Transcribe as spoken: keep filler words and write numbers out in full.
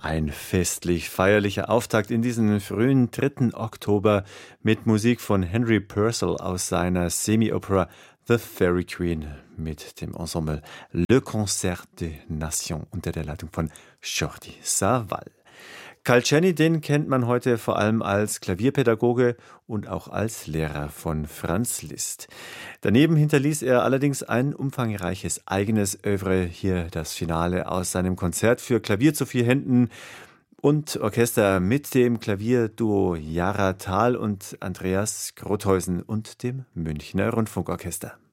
Ein festlich feierlicher Auftakt in diesen frühen dritten Oktober mit Musik von Henry Purcell aus seiner Semi-Opera The Fairy Queen mit dem Ensemble Le Concert des Nations unter der Leitung von Jordi Savall. Carl Czerny, den kennt man heute vor allem als Klavierpädagoge und auch als Lehrer von Franz Liszt. Daneben hinterließ er allerdings ein umfangreiches eigenes Œuvre. Hier das Finale aus seinem Konzert für Klavier zu vier Händen und Orchester mit dem Klavierduo Jara Thal und Andreas Grotheusen und dem Münchner Rundfunkorchester.